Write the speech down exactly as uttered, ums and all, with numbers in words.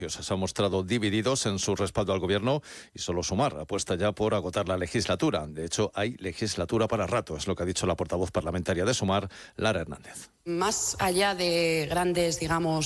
Se han mostrado divididos en su respaldo al gobierno y solo Sumar apuesta ya por agotar la legislatura. De hecho, hay legislatura para rato, es lo que ha dicho la portavoz parlamentaria de Sumar, Lara Hernández. Más allá de grandes, digamos,